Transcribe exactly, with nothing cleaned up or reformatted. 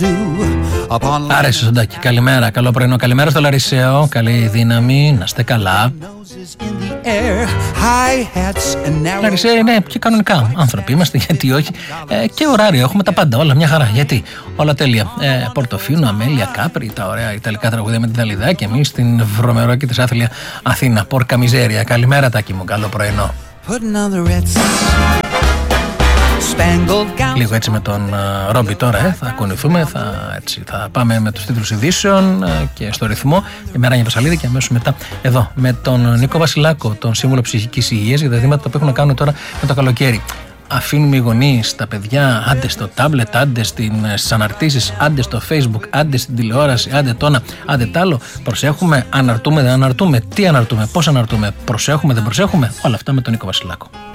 Άρεσε Ζωντάκη, καλημέρα, καλό πρωινό, καλημέρα στο Λαρισαίο, καλή δύναμη, να είστε καλά. Λαρισαίο είναι και κανονικά άνθρωποι είμαστε, γιατί όχι, ε, και ωράριο, έχουμε τα πάντα, όλα μια χαρά, γιατί όλα τέλεια. Ε, Πορτοφίνο, Αμέλεια, Κάπρι, τα ωραία ιταλικά τραγούδια με την Δαλιδά και εμείς στην βρωμερόκη της άθλια Αθήνα, πόρκα μιζέρια. Καλημέρα Τάκη μου, καλό πρωινό. Λίγο έτσι με τον uh, Ρόμπι τώρα, ε, θα κουνηθούμε, θα, έτσι, θα πάμε με τους τίτλους ειδήσεων uh, και στο ρυθμό. Η Μεράνια Πασαλίδη και αμέσως μετά εδώ με τον Νίκο Βασιλάκο, τον Σύμβουλο Ψυχικής Υγείας, για τα ζητήματα που έχουν να κάνουν τώρα με το καλοκαίρι. Αφήνουμε οι γονείς, τα παιδιά, άντε στο τάμπλετ, άντε στις αναρτήσεις, άντε στο Facebook, άντε στην τηλεόραση, άντε το ένα, άντε τ' άλλο. Προσέχουμε, αναρτούμε, δεν αναρτούμε, τι αναρτούμε, πώς αναρτούμε, προσέχουμε, δεν προσέχουμε. Όλα αυτά με τον Νίκο Βασιλάκο.